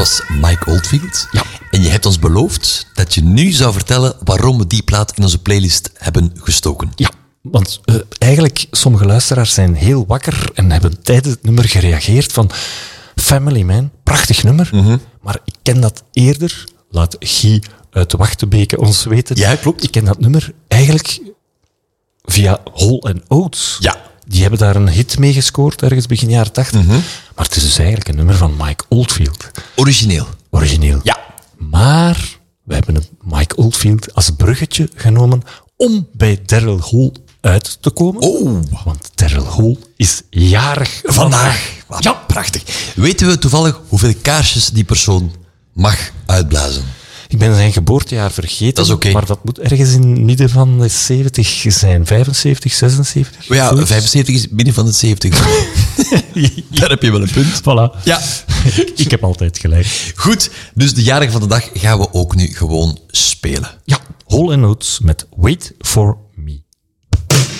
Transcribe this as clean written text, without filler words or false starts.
was Mike Oldfield. Ja. En je hebt ons beloofd dat je nu zou vertellen waarom we die plaat in onze playlist hebben gestoken. Ja, want eigenlijk, sommige luisteraars zijn heel wakker en hebben tijdens het nummer gereageerd van Family Man, prachtig nummer, maar ik ken dat eerder. Laat Guy uit Wachtebeke ons weten. Ja, klopt. Ik ken dat nummer eigenlijk via Hall & Oates. Ja. Die hebben daar een hit mee gescoord, ergens begin jaren 80. Maar het is dus eigenlijk een nummer van Mike Oldfield. Origineel. Ja. Maar we hebben het Mike Oldfield als bruggetje genomen om bij Daryl Hall uit te komen. Oh. Want Daryl Hall is jarig vandaag. Ja, prachtig. Weten we toevallig hoeveel kaarsjes die persoon mag uitblazen? Ik ben zijn geboortejaar vergeten. Dat is oké. Maar dat moet ergens in het midden van de 70 zijn. 75, 76? Ja, zoiets. 75 is midden van de 70. Daar heb je wel een punt. Voilà. Ja. Ik heb altijd gelijk. Goed, dus de jarige van de dag gaan we ook nu gewoon spelen. Ja, Hall & Oates met Wait for